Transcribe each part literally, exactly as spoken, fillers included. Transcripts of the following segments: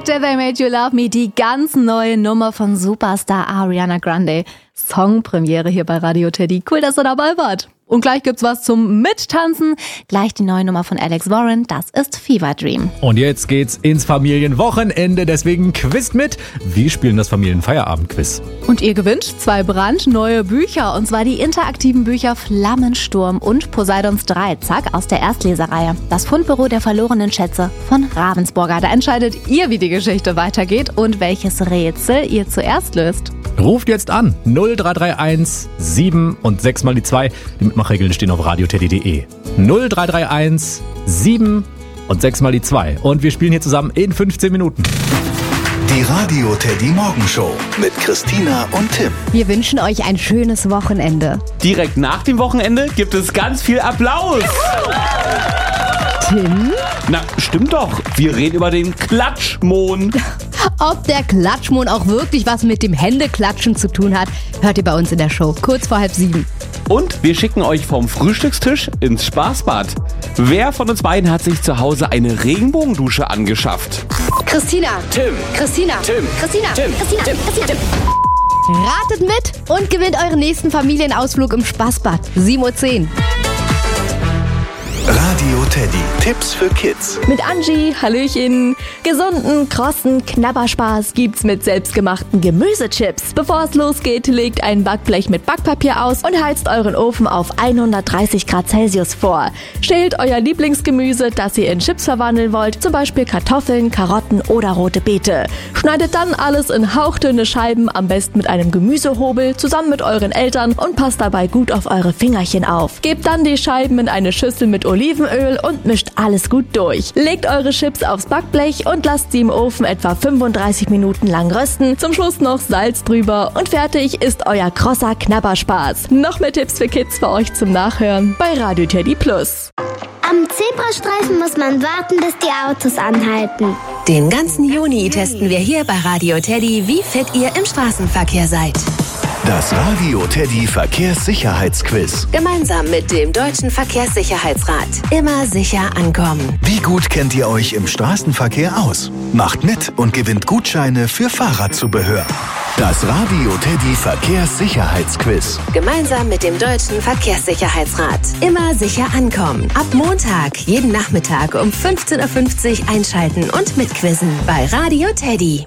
After They Made You Love Me, die ganz neue Nummer von Superstar Ariana Grande. Songpremiere hier bei Radio Teddy. Cool, dass ihr dabei wart. Und gleich gibt's was zum Mittanzen. Gleich die neue Nummer von Alex Warren, das ist Fever Dream. Und jetzt geht's ins Familienwochenende, deswegen quizt mit. Wir spielen das Familienfeierabend-Quiz. Und ihr gewinnt zwei brandneue Bücher, und zwar die interaktiven Bücher Flammensturm und Poseidons Dreizack aus der Erstleserreihe. Das Fundbüro der verlorenen Schätze von Ravensburger. Da entscheidet ihr, wie die Geschichte weitergeht und welches Rätsel ihr zuerst löst. Ruft jetzt an null drei drei eins sieben und sechs mal die zwei. Die Mitmachregeln stehen auf radioteddy punkt de. null drei drei eins sieben und sechs mal die zwei. Und wir spielen hier zusammen in fünfzehn Minuten. Die Radio Teddy Morgenshow mit Christina und Tim. Wir wünschen euch ein schönes Wochenende. Direkt nach dem Wochenende gibt es ganz viel Applaus. Tim? Na, stimmt doch. Wir reden über den Klatschmond. Ob der Klatschmond auch wirklich was mit dem Händeklatschen zu tun hat, hört ihr bei uns in der Show, kurz vor halb sieben. Und wir schicken euch vom Frühstückstisch ins Spaßbad. Wer von uns beiden hat sich zu Hause eine Regenbogendusche angeschafft? Christina. Tim. Christina. Tim. Christina. Tim. Christina. Tim. Christina. Tim. Ratet mit und gewinnt euren nächsten Familienausflug im Spaßbad. sieben Uhr zehn. Radio Teddy. Tipps für Kids. Mit Angie, Hallöchen. Gesunden, krossen Knabberspaß gibt's mit selbstgemachten Gemüsechips. Bevor es losgeht, legt ein Backblech mit Backpapier aus und heizt euren Ofen auf hundertdreißig Grad Celsius vor. Stellt euer Lieblingsgemüse, das ihr in Chips verwandeln wollt, zum Beispiel Kartoffeln, Karotten oder rote Beete. Schneidet dann alles in hauchdünne Scheiben, am besten mit einem Gemüsehobel, zusammen mit euren Eltern, und passt dabei gut auf eure Fingerchen auf. Gebt dann die Scheiben in eine Schüssel mit Olivenöl und mischt alles gut durch. Legt eure Chips aufs Backblech und lasst sie im Ofen etwa fünfunddreißig Minuten lang rösten. Zum Schluss noch Salz drüber und fertig ist euer krosser Knabberspaß. Noch mehr Tipps für Kids für euch zum Nachhören bei Radio Teddy Plus. Am Zebrastreifen muss man warten, bis die Autos anhalten. Den ganzen Juni testen wir hier bei Radio Teddy, wie fit ihr im Straßenverkehr seid. Das Radio Teddy Verkehrssicherheitsquiz. Gemeinsam mit dem Deutschen Verkehrssicherheitsrat. Immer sicher ankommen. Wie gut kennt ihr euch im Straßenverkehr aus? Macht mit und gewinnt Gutscheine für Fahrradzubehör. Das Radio Teddy Verkehrssicherheitsquiz. Gemeinsam mit dem Deutschen Verkehrssicherheitsrat. Immer sicher ankommen. Ab Montag, jeden Nachmittag um fünfzehn Uhr fünfzig einschalten und mitquizzen bei Radio Teddy.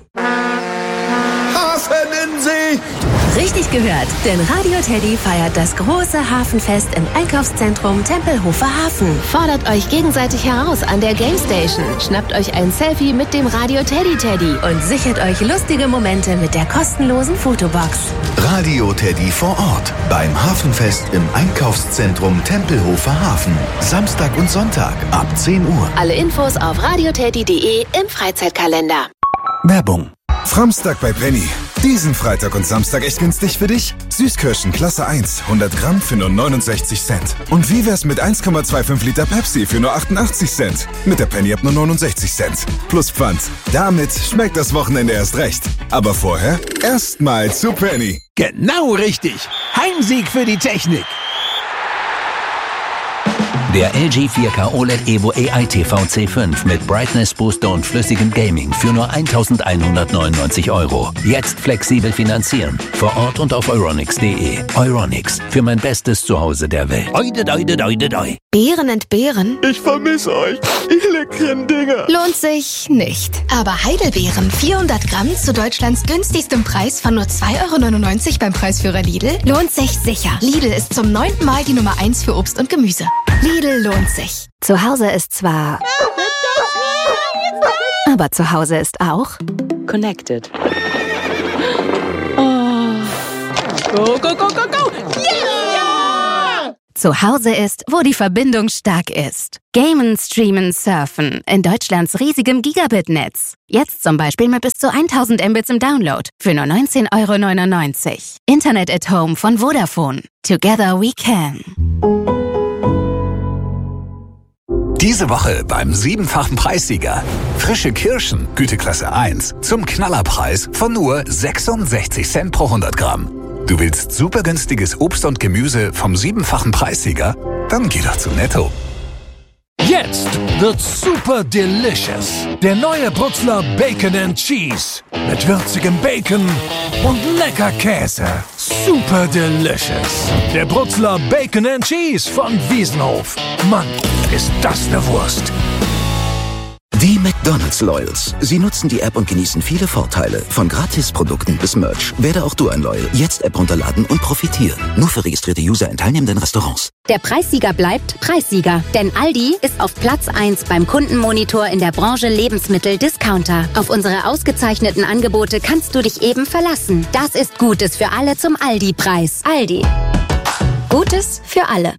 Hafen in Sicht! Richtig gehört, denn Radio Teddy feiert das große Hafenfest im Einkaufszentrum Tempelhofer Hafen. Fordert euch gegenseitig heraus an der Game Station, schnappt euch ein Selfie mit dem Radio Teddy Teddy und sichert euch lustige Momente mit der kostenlosen Fotobox. Radio Teddy vor Ort beim Hafenfest im Einkaufszentrum Tempelhofer Hafen. Samstag und Sonntag ab zehn Uhr. Alle Infos auf radioteddy punkt de im Freizeitkalender. Werbung. Framstag bei Penny. Diesen Freitag und Samstag echt günstig für dich? Süßkirschen Klasse eins, hundert Gramm für nur neunundsechzig Cent. Und wie wär's mit eins Komma fünfundzwanzig Liter Pepsi für nur achtundachtzig Cent? Mit der Penny ab nur neunundsechzig Cent. Plus Pfand. Damit schmeckt das Wochenende erst recht. Aber vorher erstmal zu Penny. Genau richtig. Heimsieg für die Technik. Der L G vier K O L E D Evo A I T V C fünf mit Brightness Booster und flüssigem Gaming für nur eintausendeinhundertneunundneunzig Euro. Jetzt flexibel finanzieren. Vor Ort und auf euronics punkt de. Euronics. Für mein bestes Zuhause der Welt. Oide, oide, oide, oide. Beeren entbehren? Ich vermisse euch, ihr leckeren Dinger. Lohnt sich nicht. Aber Heidelbeeren, vierhundert Gramm zu Deutschlands günstigstem Preis von nur zwei Euro neunundneunzig beim Preisführer Lidl, lohnt sich sicher. Lidl ist zum neunten Mal die Nummer eins für Obst und Gemüse. Lidl lohnt sich. Zu Hause ist zwar... aber zu Hause ist auch... Connected. Oh. Go, go, go, go, go! Yeah! Zu Hause ist, wo die Verbindung stark ist. Gamen, streamen, surfen. In Deutschlands riesigem Gigabit-Netz. Jetzt zum Beispiel mit bis zu tausend Mbits im Download. Für nur neunzehn Euro neunundneunzig. Internet at Home von Vodafone. Together we can. Diese Woche beim siebenfachen Preissieger. Frische Kirschen, Güteklasse eins, zum Knallerpreis von nur sechsundsechzig Cent pro hundert Gramm. Du willst super günstiges Obst und Gemüse vom siebenfachen Preissieger? Dann geh doch zu Netto. Jetzt wird's super delicious. Der neue Brutzler Bacon and Cheese. Mit würzigem Bacon und lecker Käse. Super delicious. Der Brutzler Bacon and Cheese von Wiesenhof. Mann, ist das eine Wurst. Die McDonald's Loyals. Sie nutzen die App und genießen viele Vorteile. Von Gratisprodukten bis Merch. Werde auch du ein Loyal. Jetzt App runterladen und profitieren. Nur für registrierte User in teilnehmenden Restaurants. Der Preissieger bleibt Preissieger. Denn Aldi ist auf Platz eins beim Kundenmonitor in der Branche Lebensmittel-Discounter. Auf unsere ausgezeichneten Angebote kannst du dich eben verlassen. Das ist Gutes für alle zum Aldi-Preis. Aldi. Gutes für alle.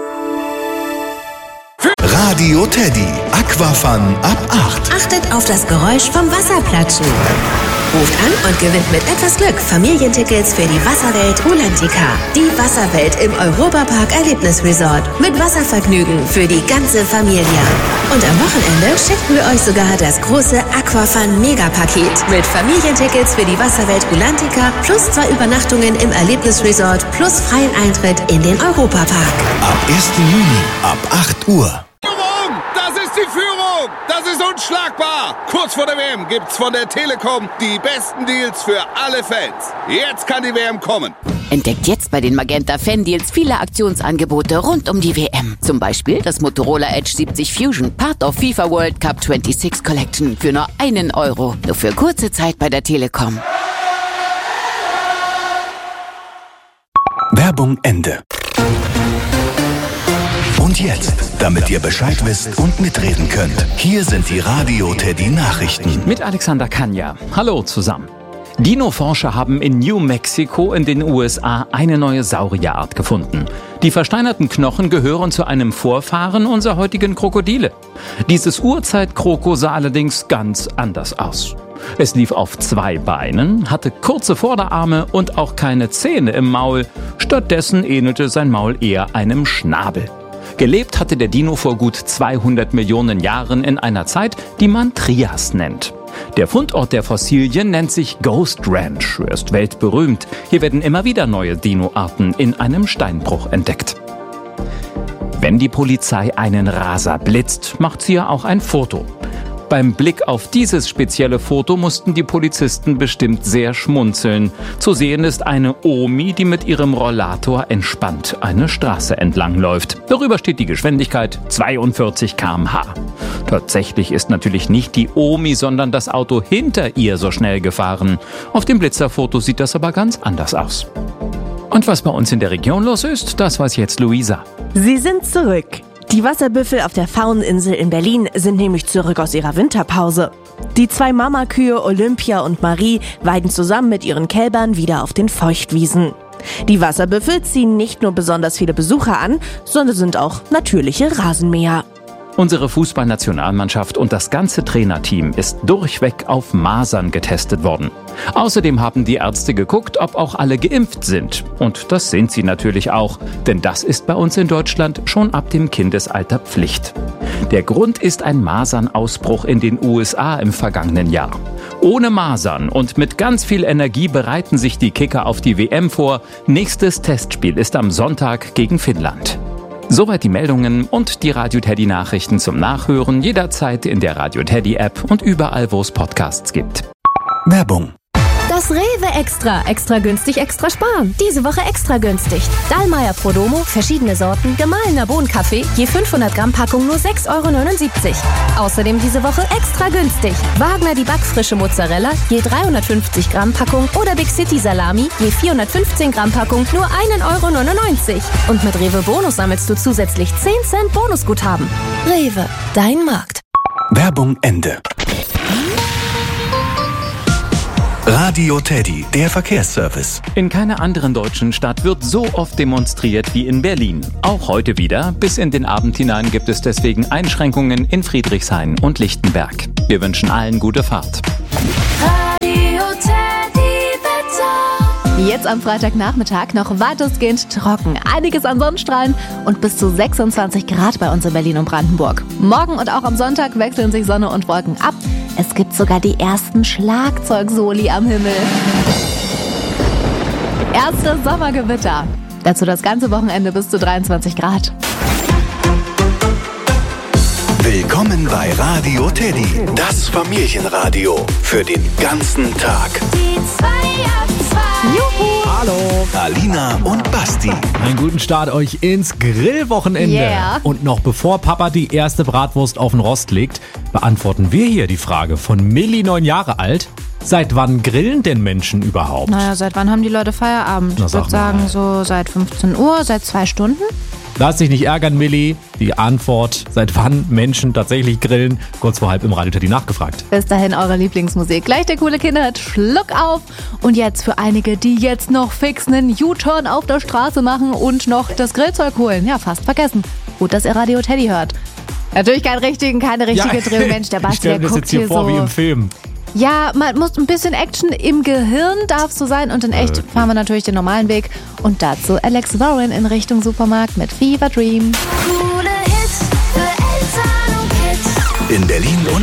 Radio Teddy. Aquafun ab acht. Achtet auf das Geräusch vom Wasserplatschen. Ruft an und gewinnt mit etwas Glück Familientickets für die Wasserwelt Rulantica. Die Wasserwelt im Europapark Erlebnisresort. Mit Wasservergnügen für die ganze Familie. Und am Wochenende schicken wir euch sogar das große Aquafun Megapaket. Mit Familientickets für die Wasserwelt Rulantica plus zwei Übernachtungen im Erlebnisresort plus freien Eintritt in den Europapark. Ab ersten Juni, ab acht Uhr. Das ist die Führung! Das ist unschlagbar! Kurz vor der W M gibt's von der Telekom die besten Deals für alle Fans. Jetzt kann die W M kommen. Entdeckt jetzt bei den Magenta Fan-Deals viele Aktionsangebote rund um die W M. Zum Beispiel das Motorola Edge siebzig Fusion, Part of FIFA World Cup sechsundzwanzig Collection für nur einen Euro. Nur für kurze Zeit bei der Telekom. Werbung Ende. Und jetzt, damit ihr Bescheid wisst und mitreden könnt, hier sind die Radio Teddy Nachrichten. Mit Alexander Kanja. Hallo zusammen. Dino-Forscher haben in New Mexico in den U S A eine neue Saurierart gefunden. Die versteinerten Knochen gehören zu einem Vorfahren unserer heutigen Krokodile. Dieses Urzeitkroko sah allerdings ganz anders aus. Es lief auf zwei Beinen, hatte kurze Vorderarme und auch keine Zähne im Maul. Stattdessen ähnelte sein Maul eher einem Schnabel. Gelebt hatte der Dino vor gut zweihundert Millionen Jahren in einer Zeit, die man Trias nennt. Der Fundort der Fossilien nennt sich Ghost Ranch. Er ist weltberühmt. Hier werden immer wieder neue Dinoarten in einem Steinbruch entdeckt. Wenn die Polizei einen Raser blitzt, macht sie ja auch ein Foto. Beim Blick auf dieses spezielle Foto mussten die Polizisten bestimmt sehr schmunzeln. Zu sehen ist eine Omi, die mit ihrem Rollator entspannt eine Straße entlang läuft. Darüber steht die Geschwindigkeit zweiundvierzig Kilometer pro Stunde. Tatsächlich ist natürlich nicht die Omi, sondern das Auto hinter ihr so schnell gefahren. Auf dem Blitzerfoto sieht das aber ganz anders aus. Und was bei uns in der Region los ist, das weiß jetzt Luisa. Sie sind zurück. Die Wasserbüffel auf der Fauninsel in Berlin sind nämlich zurück aus ihrer Winterpause. Die zwei Mamakühe Olympia und Marie weiden zusammen mit ihren Kälbern wieder auf den Feuchtwiesen. Die Wasserbüffel ziehen nicht nur besonders viele Besucher an, sondern sind auch natürliche Rasenmäher. Unsere Fußballnationalmannschaft und das ganze Trainerteam ist durchweg auf Masern getestet worden. Außerdem haben die Ärzte geguckt, ob auch alle geimpft sind. Und das sind sie natürlich auch, denn das ist bei uns in Deutschland schon ab dem Kindesalter Pflicht. Der Grund ist ein Masernausbruch in den U S A im vergangenen Jahr. Ohne Masern und mit ganz viel Energie bereiten sich die Kicker auf die W M vor. Nächstes Testspiel ist am Sonntag gegen Finnland. Soweit die Meldungen und die Radio Teddy Nachrichten zum Nachhören jederzeit in der Radio Teddy App und überall, wo es Podcasts gibt. Werbung. Das Rewe Extra. Extra günstig, extra sparen. Diese Woche extra günstig. Dallmayr Prodomo, verschiedene Sorten, gemahlener Bohnenkaffee, je fünfhundert Gramm Packung nur sechs Euro neunundsiebzig. Außerdem diese Woche extra günstig. Wagner die backfrische Mozzarella, je dreihundertfünfzig Gramm Packung oder Big City Salami, je vierhundertfünfzehn Gramm Packung nur ein Euro neunundneunzig. Und mit Rewe Bonus sammelst du zusätzlich zehn Cent Bonusguthaben. Rewe, dein Markt. Werbung Ende. Radio Teddy, der Verkehrsservice. In keiner anderen deutschen Stadt wird so oft demonstriert wie in Berlin. Auch heute wieder. Bis in den Abend hinein gibt es deswegen Einschränkungen in Friedrichshain und Lichtenberg. Wir wünschen allen gute Fahrt. Radio Teddy Wetter. Jetzt am Freitagnachmittag noch weitestgehend trocken. Einiges an Sonnenstrahlen und bis zu sechsundzwanzig Grad bei uns in Berlin und Brandenburg. Morgen und auch am Sonntag wechseln sich Sonne und Wolken ab. Es gibt sogar die ersten Schlagzeugsoli am Himmel. Erste Sommergewitter. Dazu das ganze Wochenende bis zu dreiundzwanzig Grad. Willkommen bei Radio Teddy, das Familienradio für den ganzen Tag. Die zwei ab zwei. Juhu. Hallo. Alina und Basti. Einen guten Start euch ins Grillwochenende. Yeah. Und noch bevor Papa die erste Bratwurst auf den Rost legt, beantworten wir hier die Frage von Milli, neun Jahre alt. Seit wann grillen denn Menschen überhaupt? Naja, seit wann haben die Leute Feierabend? Na, Ich sag würde sagen, mal. so seit fünfzehn Uhr, seit zwei Stunden. Lass dich nicht ärgern, Milli. Die Antwort, seit wann Menschen tatsächlich grillen, kurz vor halb im Radio Teddy nachgefragt. Bis dahin eure Lieblingsmusik. Gleich der coole Kinderhit Schluck auf. Und jetzt für einige, die jetzt noch fix einen U-Turn auf der Straße machen und noch das Grillzeug holen. Ja, fast vergessen. Gut, dass ihr Radio Teddy hört. Natürlich kein richtigen, keine richtige Drehung. Mensch, der ich Basti, stell der mir das guckt jetzt hier hier vor so. wie im Film. Ja, man muss ein bisschen Action im Gehirn darf so sein und in echt Okay. fahren wir natürlich den normalen Weg. Und dazu Alex Warren in Richtung Supermarkt mit Fever Dream. Coole Hits für Eltern und Kids. In Berlin und